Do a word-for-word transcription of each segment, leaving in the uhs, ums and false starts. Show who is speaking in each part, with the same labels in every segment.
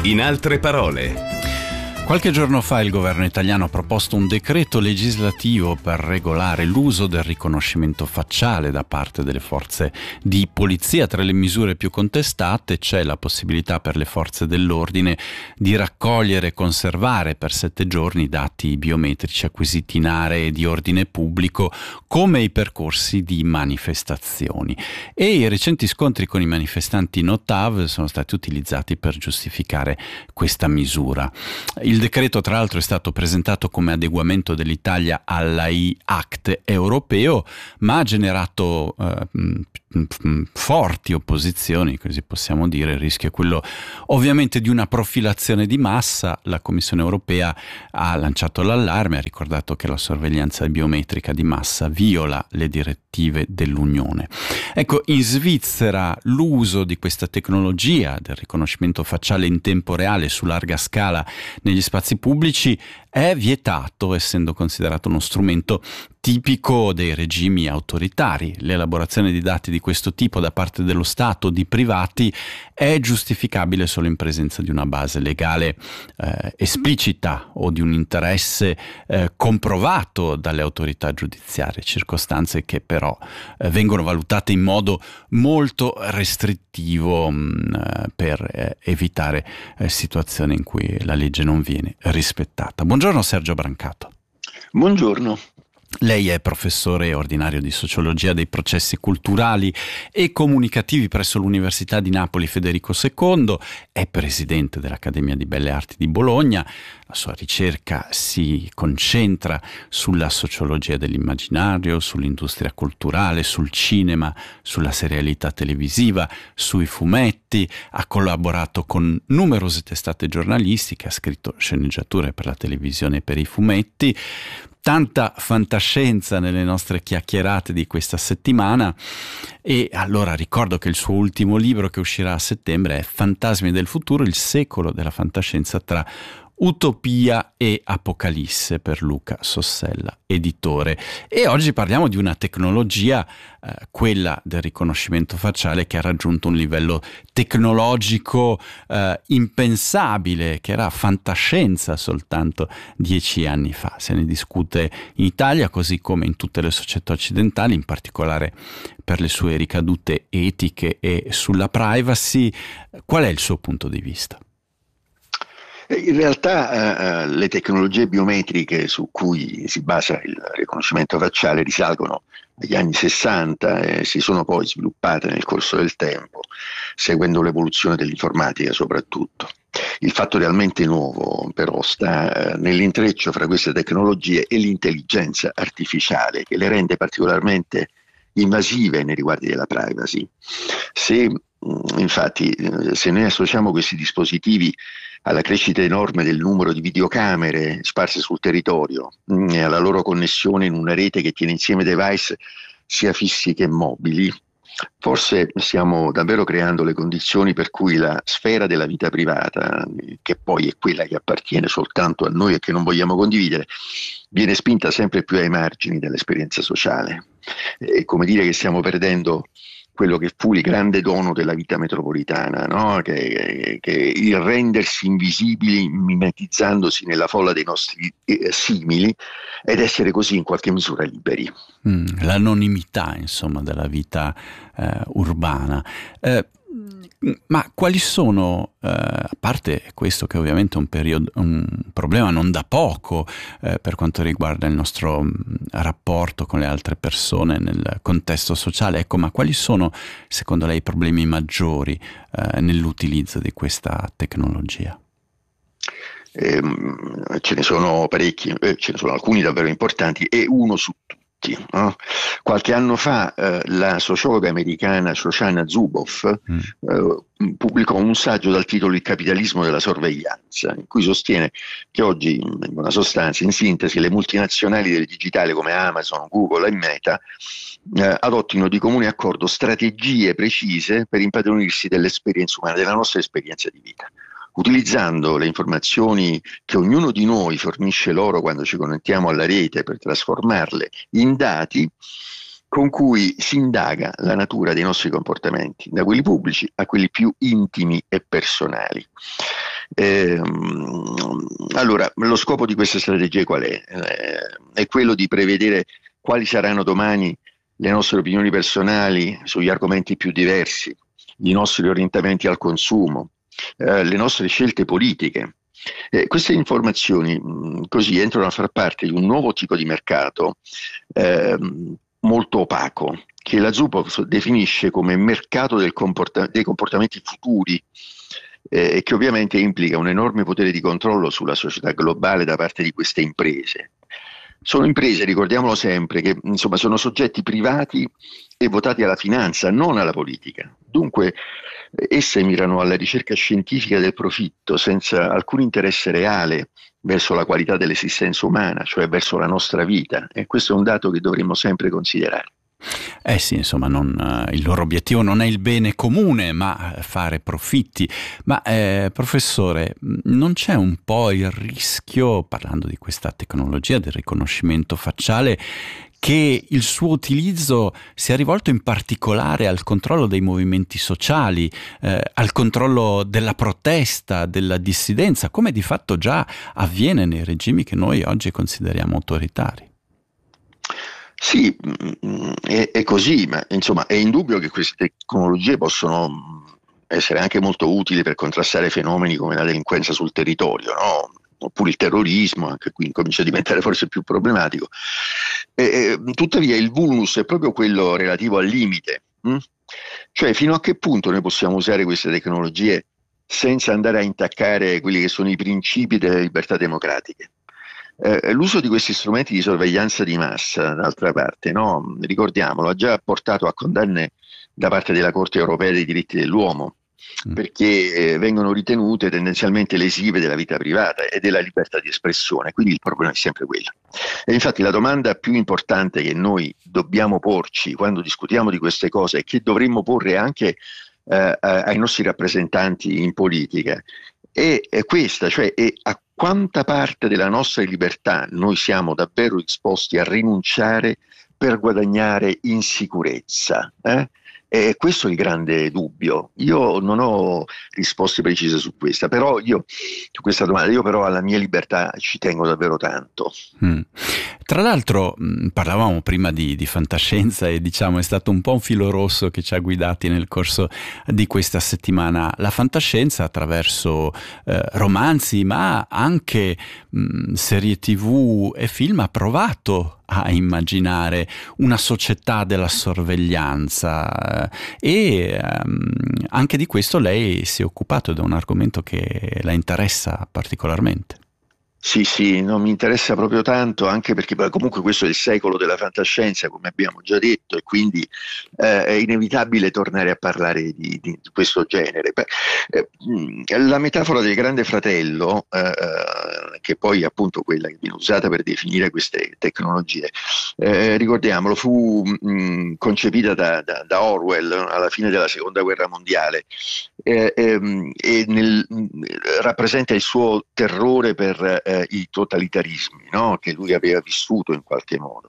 Speaker 1: In altre parole.
Speaker 2: Qualche giorno fa il governo italiano ha proposto un decreto legislativo per regolare l'uso del riconoscimento facciale da parte delle forze di polizia. Tra le misure più contestate c'è la possibilità per le forze dell'ordine di raccogliere e conservare per sette giorni dati biometrici acquisiti in aree di ordine pubblico come i percorsi di manifestazioni. E i recenti scontri con i manifestanti no T A V sono stati utilizzati per giustificare questa misura. Il Il decreto, tra l'altro, è stato presentato come adeguamento dell'Italia all'A I Act europeo, ma ha generato eh, forti opposizioni, così possiamo dire. Il rischio è quello ovviamente di una profilazione di massa. La Commissione europea ha lanciato l'allarme, ha ricordato che la sorveglianza biometrica di massa viola le direttive dell'Unione. Ecco, in Svizzera l'uso di questa tecnologia del riconoscimento facciale in tempo reale su larga scala negli spazi pubblici è vietato, essendo considerato uno strumento tipico dei regimi autoritari. L'elaborazione di dati di questo tipo da parte dello Stato o di privati è giustificabile solo in presenza di una base legale eh, esplicita o di un interesse eh, comprovato dalle autorità giudiziarie, circostanze che però eh, vengono valutate in modo molto restrittivo mh, per eh, evitare eh, situazioni in cui la legge non viene rispettata. Buongiorno Sergio Brancato.
Speaker 3: Buongiorno.
Speaker 2: Lei è professore ordinario di sociologia dei processi culturali e comunicativi presso l'Università di Napoli Federico secondo, è presidente dell'Accademia di Belle Arti di Bologna. La sua ricerca si concentra sulla sociologia dell'immaginario, sull'industria culturale, sul cinema, sulla serialità televisiva, sui fumetti. Ha collaborato con numerose testate giornalistiche, ha scritto sceneggiature per la televisione e per i fumetti. Tanta fantascienza nelle nostre chiacchierate di questa settimana, e allora ricordo che il suo ultimo libro, che uscirà a settembre, è Fantasmi del futuro, il secolo della fantascienza tra utopia e apocalisse, per Luca Sossella, editore. E oggi parliamo di una tecnologia, eh, quella del riconoscimento facciale, che ha raggiunto un livello tecnologico eh, impensabile, che era fantascienza soltanto dieci anni fa. Se ne discute in Italia, così come in tutte le società occidentali, in particolare per le sue ricadute etiche e sulla privacy. Qual è il suo punto di vista?
Speaker 3: In realtà eh, le tecnologie biometriche su cui si basa il riconoscimento facciale risalgono agli anni sessanta e si sono poi sviluppate nel corso del tempo, seguendo l'evoluzione dell'informatica soprattutto. Il fatto realmente nuovo però sta eh, nell'intreccio fra queste tecnologie e l'intelligenza artificiale, che le rende particolarmente invasive nei riguardi della privacy. Se infatti se noi associamo questi dispositivi alla crescita enorme del numero di videocamere sparse sul territorio e alla loro connessione in una rete che tiene insieme device sia fissi che mobili, forse stiamo davvero creando le condizioni per cui la sfera della vita privata, che poi è quella che appartiene soltanto a noi e che non vogliamo condividere, viene spinta sempre più ai margini dell'esperienza sociale. È come dire che stiamo perdendo quello che fu il grande dono della vita metropolitana, no? che, che il rendersi invisibili mimetizzandosi nella folla dei nostri eh, simili ed essere così in qualche misura liberi.
Speaker 2: Mm, l'anonimità, insomma, della vita eh, urbana. Eh, ma quali sono, eh, a parte questo che ovviamente è un, periodo, un problema non da poco eh, per quanto riguarda il nostro mh, rapporto con le altre persone nel contesto sociale, ecco, ma quali sono secondo lei i problemi maggiori eh, nell'utilizzo di questa tecnologia?
Speaker 3: Eh, ce ne sono parecchi, eh, ce ne sono alcuni davvero importanti e uno su tutti. No? Qualche anno fa eh, la sociologa americana Shoshana Zuboff mm. eh, pubblicò un saggio dal titolo Il capitalismo della sorveglianza, in cui sostiene che oggi, in buona sostanza, in sintesi, le multinazionali del digitale come Amazon, Google e Meta eh, adottino di comune accordo strategie precise per impadronirsi dell'esperienza umana, della nostra esperienza di vita, utilizzando le informazioni che ognuno di noi fornisce loro quando ci connettiamo alla rete per trasformarle in dati con cui si indaga la natura dei nostri comportamenti, da quelli pubblici a quelli più intimi e personali. Eh, allora, lo scopo di questa strategia qual è? Eh, è quello di prevedere quali saranno domani le nostre opinioni personali sugli argomenti più diversi, i nostri orientamenti al consumo, eh, le nostre scelte politiche. Eh, queste informazioni mh, così entrano a far parte di un nuovo tipo di mercato eh, molto opaco, che la Zupoff definisce come mercato del comporta- dei comportamenti futuri, eh, e che ovviamente implica un enorme potere di controllo sulla società globale da parte di queste imprese. Sono imprese, ricordiamolo sempre, che insomma sono soggetti privati e votati alla finanza, non alla politica. Dunque esse mirano alla ricerca scientifica del profitto senza alcun interesse reale verso la qualità dell'esistenza umana, cioè verso la nostra vita, e questo è un dato che dovremmo sempre considerare.
Speaker 2: Eh sì, insomma, non, il loro obiettivo non è il bene comune, ma fare profitti. Ma eh, professore, non c'è un po' il rischio, parlando di questa tecnologia del riconoscimento facciale, che il suo utilizzo sia rivolto in particolare al controllo dei movimenti sociali, eh, al controllo della protesta, della dissidenza, come di fatto già avviene nei regimi che noi oggi consideriamo autoritari?
Speaker 3: Sì, è, è così, ma insomma è indubbio che queste tecnologie possono essere anche molto utili per contrastare fenomeni come la delinquenza sul territorio, no? Oppure il terrorismo, anche qui comincia a diventare forse più problematico. E, e, tuttavia il vulnus è proprio quello relativo al limite, hm? Cioè fino a che punto noi possiamo usare queste tecnologie senza andare a intaccare quelli che sono i principi delle libertà democratiche. Eh, l'uso di questi strumenti di sorveglianza di massa, d'altra parte, no? Ricordiamolo, ha già portato a condanne da parte della Corte europea dei diritti dell'uomo, mm. perché eh, vengono ritenute tendenzialmente lesive della vita privata e della libertà di espressione, quindi il problema è sempre quello. E infatti la domanda più importante che noi dobbiamo porci quando discutiamo di queste cose e che dovremmo porre anche eh, ai nostri rappresentanti in politica è, è questa, cioè è a quanta parte della nostra libertà noi siamo davvero disposti a rinunciare per guadagnare in sicurezza, eh? E questo è il grande dubbio. Io non ho risposte precise su questa, però io su questa domanda, io però alla mia libertà ci tengo davvero tanto.
Speaker 2: Mm. Tra l'altro mh, parlavamo prima di, di fantascienza e diciamo è stato un po' un filo rosso che ci ha guidati nel corso di questa settimana. La fantascienza attraverso eh, romanzi, ma anche mh, serie tivù e film ha provato a immaginare una società della sorveglianza e um, anche di questo lei si è occupato ed è un argomento che la interessa particolarmente.
Speaker 3: Sì, sì, non mi interessa proprio tanto, anche perché comunque questo è il secolo della fantascienza, come abbiamo già detto, e quindi eh, è inevitabile tornare a parlare di, di, di questo genere. Beh, eh, la metafora del Grande Fratello, eh, che poi è appunto quella che viene usata per definire queste tecnologie, eh, ricordiamolo, fu mh, concepita da, da, da Orwell alla fine della Seconda Guerra Mondiale eh, ehm, e nel, rappresenta il suo terrore per eh, i totalitarismi, no? Che lui aveva vissuto in qualche modo.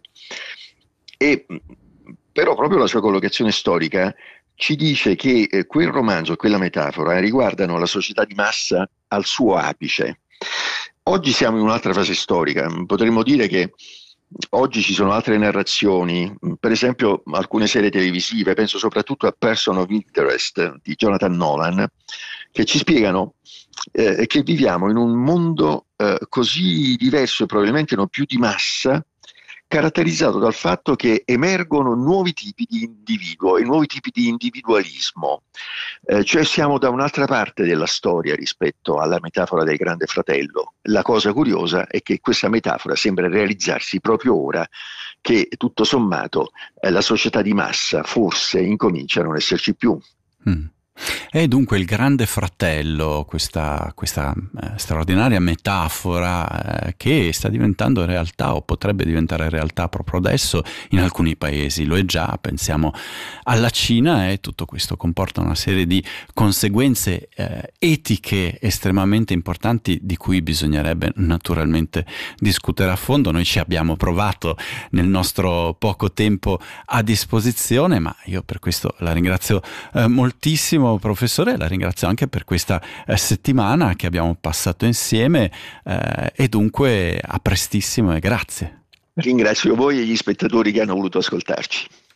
Speaker 3: E però proprio la sua collocazione storica ci dice che eh, quel romanzo e quella metafora riguardano la società di massa al suo apice. Oggi siamo in un'altra fase storica, potremmo dire che oggi ci sono altre narrazioni, per esempio alcune serie televisive, penso soprattutto a Person of Interest di Jonathan Nolan, che ci spiegano eh, che viviamo in un mondo eh, così diverso e probabilmente non più di massa, caratterizzato dal fatto che emergono nuovi tipi di individuo e nuovi tipi di individualismo, eh, cioè siamo da un'altra parte della storia rispetto alla metafora del Grande Fratello. La cosa curiosa è che questa metafora sembra realizzarsi proprio ora che tutto sommato eh, la società di massa forse incomincia a non esserci più.
Speaker 2: Mm. E dunque il Grande Fratello, questa, questa eh, straordinaria metafora eh, che sta diventando realtà o potrebbe diventare realtà proprio adesso in alcuni paesi, lo è già, pensiamo alla Cina, e tutto questo comporta una serie di conseguenze eh, etiche estremamente importanti di cui bisognerebbe naturalmente discutere a fondo. Noi ci abbiamo provato nel nostro poco tempo a disposizione, ma io per questo la ringrazio eh, moltissimo. benissimo professore, la ringrazio anche per questa eh, settimana che abbiamo passato insieme eh, e dunque a prestissimo e grazie.
Speaker 3: Ringrazio voi e gli spettatori che hanno voluto ascoltarci.